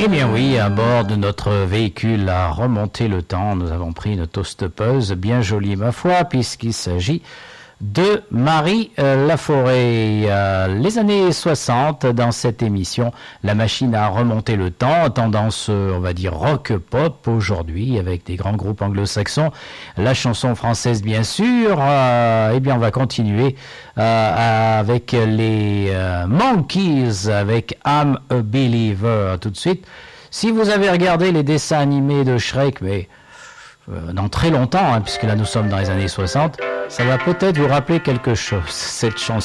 Eh bien oui, à bord de notre véhicule à remonter le temps, nous avons pris une toast-peuse bien jolie ma foi, puisqu'il s'agit de Marie Laforêt. Les années 60, dans cette émission, la machine à remonter le temps, tendance, on va dire, rock-pop aujourd'hui, avec des grands groupes anglo-saxons, la chanson française bien sûr. Eh bien, on va continuer avec les Monkees, avec I'm a Believer, tout de suite. Si vous avez regardé les dessins animés de Shrek, mais dans très longtemps, puisque là nous sommes dans les années 60, ça va peut-être vous rappeler quelque chose, cette chanson.